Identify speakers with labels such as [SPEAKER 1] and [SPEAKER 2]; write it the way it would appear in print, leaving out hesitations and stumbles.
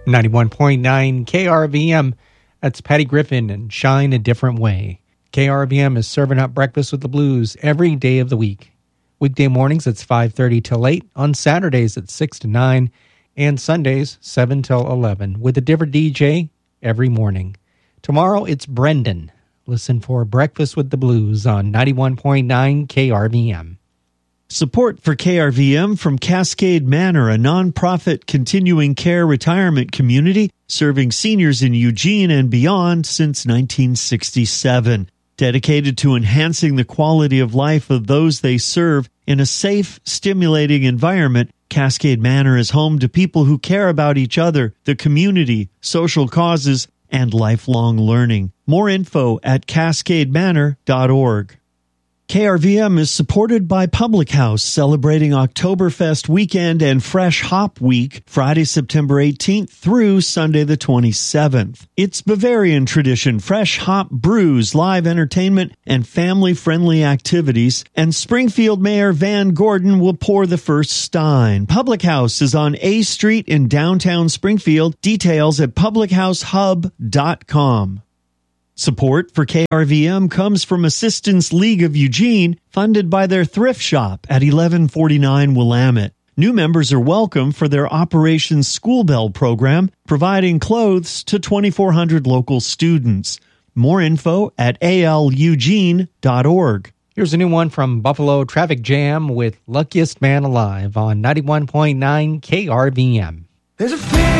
[SPEAKER 1] 91.9 KRVM. That's Patty Griffin and Shine a Different Way. KRVM is serving up Breakfast with the Blues every day of the week. Weekday mornings, it's 5:30 till 8. On Saturdays, it's 6 to 9. And Sundays, 7 till 11, with a different DJ every morning. Tomorrow, it's Brendan. Listen for Breakfast with the Blues on 91.9 KRVM.
[SPEAKER 2] Support for KRVM from Cascade Manor, a nonprofit continuing care retirement community serving seniors in Eugene and beyond since 1967. Dedicated to enhancing the quality of life of those they serve in a safe, stimulating environment, Cascade Manor is home to people who care about each other, the community, social causes, and lifelong learning. More info at cascademanor.org. KRVM is supported by Public House, celebrating Oktoberfest weekend and Fresh Hop Week, Friday, September 18th through Sunday the 27th. It's Bavarian tradition, fresh hop brews, live entertainment, and family-friendly activities, and Springfield Mayor Van Gordon will pour the first stein. Public House is on A Street in downtown Springfield. Details at publichousehub.com. Support for KRVM comes from Assistance League of Eugene, funded by their thrift shop at 1149 Willamette. New members are welcome for their Operation School Bell program, providing clothes to 2,400 local students. More info at alueugene.org.
[SPEAKER 1] Here's a new one from Buffalo Traffic Jam with Luckiest Man Alive on 91.9 KRVM.
[SPEAKER 3] There's a